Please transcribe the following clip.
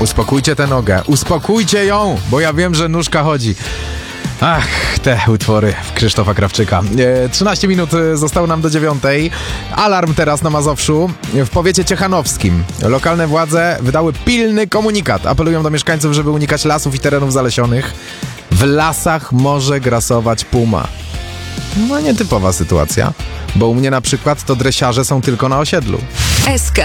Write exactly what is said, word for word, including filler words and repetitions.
Uspokójcie tę nogę, uspokójcie ją, bo ja wiem, że nóżka chodzi. Ach, te utwory Krzysztofa Krawczyka. E, trzynaście minut zostało nam do dziewiątej. Alarm teraz na Mazowszu. W powiecie ciechanowskim lokalne władze wydały pilny komunikat. Apelują do mieszkańców, żeby unikać lasów i terenów zalesionych. W lasach może grasować puma. No nietypowa sytuacja, bo u mnie na przykład to dresiarze są tylko na osiedlu. S K